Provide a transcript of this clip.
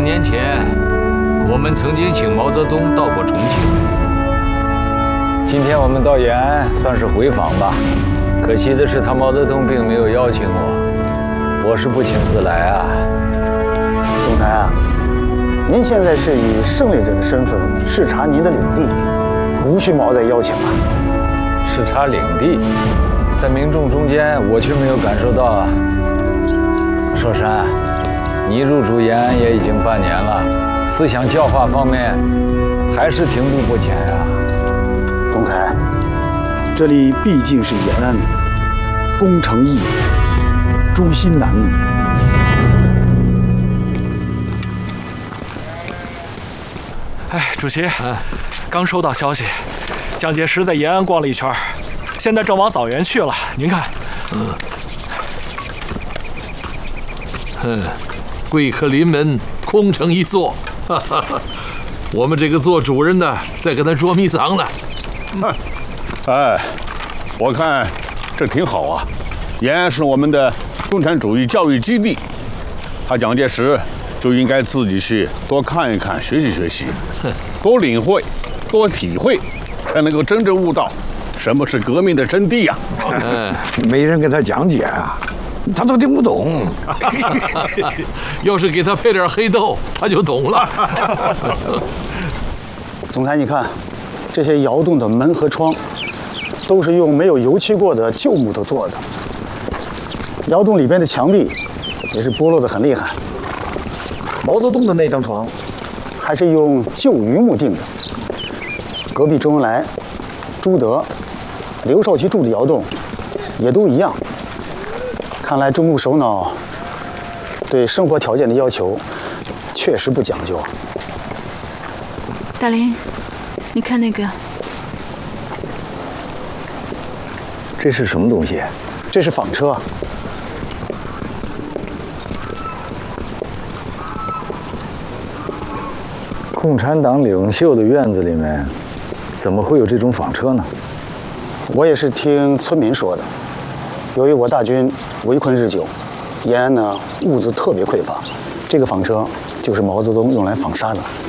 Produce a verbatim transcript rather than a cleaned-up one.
年前，我们曾经请毛泽东到过重庆。 今天我们到延安算是回访吧，可惜的是，他毛泽东并没有邀请我，我是不请自来啊。 总裁啊，您现在是以胜利者的身份视察您的领地，无需毛再邀请啊。 视察领地，在民众中间，我却没有感受到啊。寿山，你入主延安也已经半年了，思想教化方面还是停步不前呀、啊。 总裁，这里毕竟是延安，攻城易，诛心难。 哎，主席，刚收到消息，蒋介石在延安逛了一圈，现在正往枣园去了。您看， 嗯，哼，贵客临门，空城一座。哈哈哈，我们这个做主人的在跟他捉迷藏呢。 哎，我看这挺好啊。延安是我们的共产主义教育基地，他蒋介石就应该自己去多看一看，学习学习，多领会，多体会，才能够真正悟到什么是革命的真谛呀、啊。 嗯，没人给他讲解啊，他都听不懂。 要是给他配点黑豆，他就懂了。 总裁，你看，这些窑洞的门和窗，都是用没有油漆过的旧木头做的。窑洞里边的墙壁也是剥落得很厉害。毛泽东的那张床，还是用旧榆木钉的。隔壁周恩来、朱德、刘少奇住的窑洞，也都一样。看来中共首脑对生活条件的要求，确实不讲究。 大林，你看那个， 这是什么东西？ 这是纺车。 共产党领袖的院子里面，怎么会有这种纺车呢？ 我也是听村民说的。由于我大军围困日久，延安呢物资特别匮乏，这个纺车就是毛泽东用来纺纱的。